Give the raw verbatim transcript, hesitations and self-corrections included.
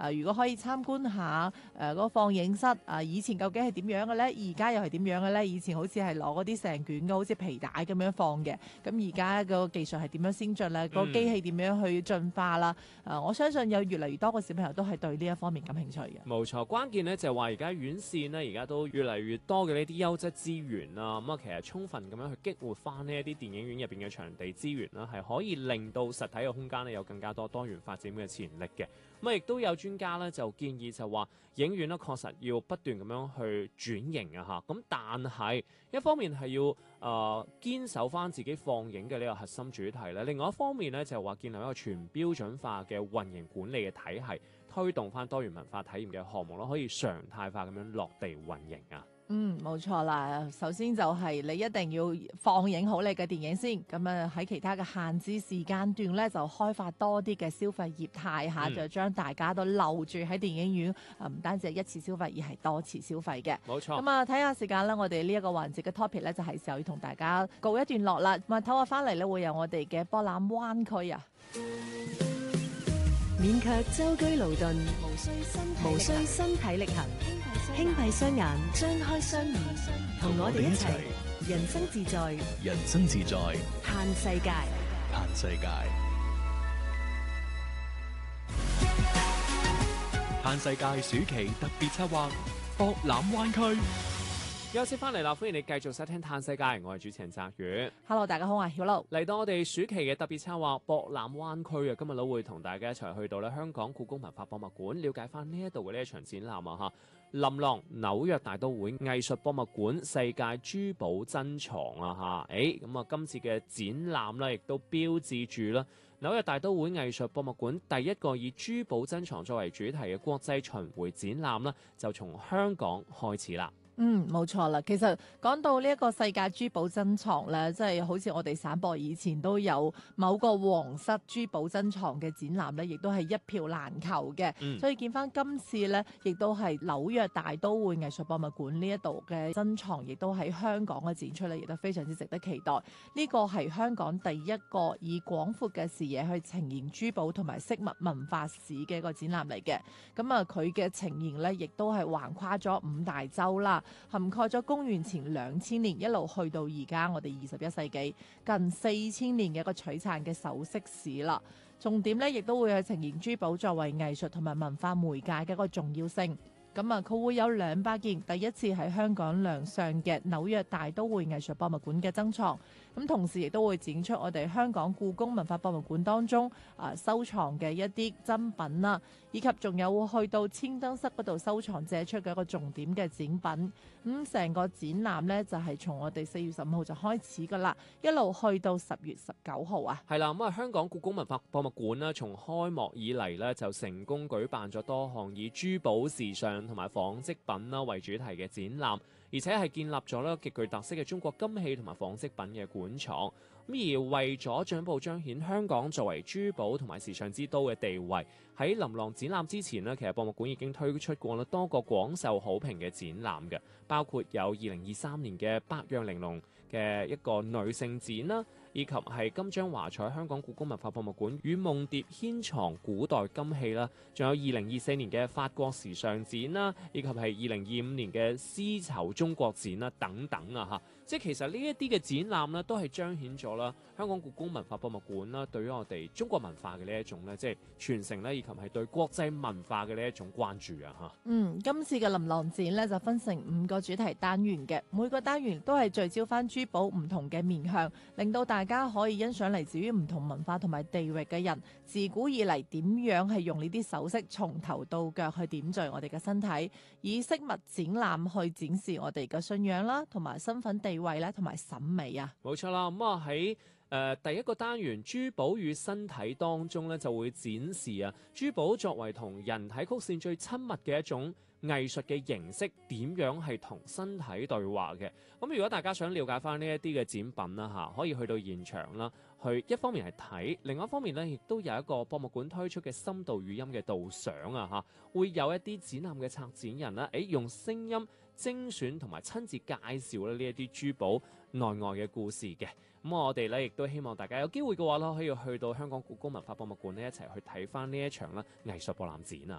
呃，如果可以參觀下誒嗰、呃嗰個放映室啊、呃，以前究竟係點樣嘅咧？而家又係點樣嘅咧？以前好似係攞嗰啲成卷嘅，好似皮帶咁樣放嘅。咁而家個技術係點樣先進咧？個機器點樣去進化啦？誒、呃，我相信有越嚟越多個小朋友都係對呢一方面感興趣嘅。 冇錯，關鍵咧就係話而家院線咧，而家都越嚟越多嘅呢啲優質資源啦。咁啊，其實充分咁樣去激活翻呢一啲電影院入邊嘅場地資源啦，係可以令到實體嘅空間咧有更加多多元發展嘅潛力嘅。咁啊，亦都有專家咧就建議就話，影院咧確實要不斷咁樣去轉型啊嚇。咁但係一方面係要誒、呃、堅守翻自己放映嘅呢個核心主題咧，另外一方面咧就係話建立一個全標準化嘅運營管理嘅體系，推動翻多元文化體驗嘅項目咯，可以常態化咁樣落地運營啊。 嗯，冇錯啦。首先就係你一定要放映好你嘅電影先，咁啊喺其他嘅限制時間段咧，就開發多啲嘅消費業態下、嗯、就將大家都留住喺電影院，啊唔單止係一次消費，而係多次消費嘅。 冇錯。 咁啊睇下時間啦，我哋呢一個環節嘅 topic 咧，就係時候要同大家告一段落啦。咁啊唞下翻嚟咧，會有我哋嘅博覽灣區啊。 免卻舟車勞頓，無需身無需身體力行，輕閉雙眼，張開雙耳，同我哋一齊人生自在， 人生自在， 嘆世界， 嘆世界，嘆世界暑期特別策劃博覽灣區。 休息翻嚟啦，歡迎你繼續收聽《嘆世界》，我係主持人澤宇。 Hello， 大家好啊，曉露。 嚟到我哋暑期嘅特別策劃博覽灣區啊，今日都會同大家一齊去到咧香港故宮文化博物館，了解翻呢一度嘅呢一場展覽啊嚇。琳琅紐約大都會藝術博物館世界珠寶珍藏啊嚇，誒咁啊今次嘅展覽咧，亦都標誌住啦紐約大都會藝術博物館第一個以珠寶珍藏作為主題嘅國際巡迴展覽啦，就從香港開始啦。 嗯，冇錯啦。其實講到呢一個世界珠寶珍藏咧，即係好似我哋省博以前都有某個皇室珠寶珍藏嘅展覽咧，亦都係一票難求嘅。嗯、所以見翻今次咧，亦都係紐約大都會藝術博物館呢一度嘅珍藏，亦都喺香港嘅展出咧，亦都非常之值得期待。呢個係香港第一個以廣闊嘅視野去呈現珠寶同埋飾物文化史嘅一個展覽嚟嘅。咁啊，佢嘅呈現咧，亦都係橫跨咗五大洲啦。涵蓋咗公元前兩千年一路去到而家我哋二十一世紀近四千年嘅一個璀璨嘅首飾史啦。重點咧亦都會去呈現珠寶作為藝術同埋文化媒介嘅一個重要性。咁啊，佢會有兩百件第一次喺香港亮相嘅紐約大都會藝術博物館嘅珍藏，咁同時亦都會展出我哋香港故宮文化博物館當中啊收藏嘅一啲珍品啦，以及仲有會去到千燈室嗰度收藏借出嘅一個重點嘅展品。咁成個展覽呢，就係從我哋四月十五號就開始噶啦，一路去到十月十九號啊。 係啦，咁啊香港故宮文化博物館呢，從開幕以嚟呢，就成功舉辦咗多項以珠寶時尚同埋紡織品啦為主題嘅展覽，而且係建立咗咧極具特色嘅中國金器同埋紡織品嘅館藏。咁而為咗進一步彰顯香港作為珠寶同埋時尚之都嘅地位，喺琳琅展覽之前呢，其實博物館已經推出過咧多個廣受好評嘅展覽嘅，包括有二零二三年嘅百樣玲瓏嘅一個女性展啦，以及係金章華彩香港故宮文化博物館與夢蝶牽藏古代金器啦，仲有二零二四年嘅法國時尚展啦，以及係二零二五年嘅絲綢中國展啦等等啊嚇，即係其實呢一啲嘅展覽呢，都係彰顯咗啦香港故宮文化博物館啦對於我哋中國文化嘅呢一種咧即係傳承咧，以及係對國際文化嘅呢一種關注啊嚇。 嗯，今次嘅琳琅展咧就分成五個主題單元嘅，每個單元都係聚焦翻珠寶唔同嘅面向，令到大家可以欣賞嚟自於唔同文化同埋地域嘅人自古以嚟點樣係用呢啲首飾從頭到腳去點綴我哋嘅身體，以飾物展覽去展示我哋嘅信仰啦，同埋身份地位咧，同埋審美啊。 冇錯啦，咁啊喺誒第一個單元珠寶與身體當中咧，就會展示啊珠寶作為同人體曲線最親密嘅一種藝術嘅形式，點樣係同身體對話嘅。咁如果大家想了解翻呢一啲嘅展品啦嚇，可以去到現場啦，去一方面係睇，另外一方面咧，亦都有一個博物館推出嘅深度語音嘅導賞啊嚇，會有一啲展覽嘅策展人啦，誒用聲音精選同埋親自介紹咧呢一啲珠寶內外嘅故事嘅。咁我哋咧亦都希望大家有機會嘅話咧，可以去到香港故宮文化博物館呢，一齊去睇翻呢一場啦藝術博覽展啊！